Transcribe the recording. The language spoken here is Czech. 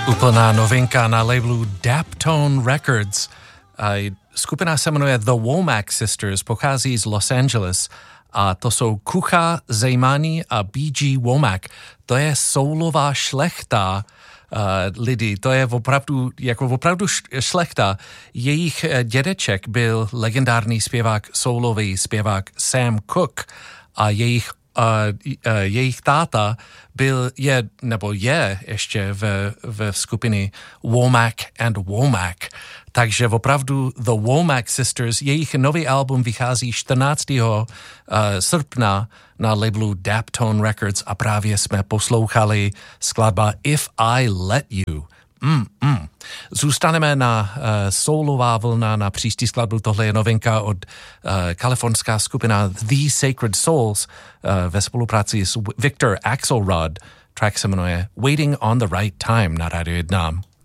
Úplná novinka na labelu Daptone Records. Skupina se jmenuje The Womack Sisters, pochází z Los Angeles a to jsou Kucha Zeimani a B.G. Womack. To je soulová šlechta lidi, to je opravdu šlechta. Jejich dědeček byl legendární zpěvák, soulový zpěvák Sam Cooke a jejich táta je ještě v skupině Womack and Womack. Takže opravdu The Womack Sisters, jejich nový album vychází 14. srpna na labelu Daptone Records a právě jsme poslouchali skladba If I Let You. Zůstaneme na soulová vlna na příští skladbu. Tohle je novinka od kalifornská skupina The Sacred Souls ve spolupráci s Victor Axelrod. Track se jmenuje Waiting on the Right Time na Radio 1.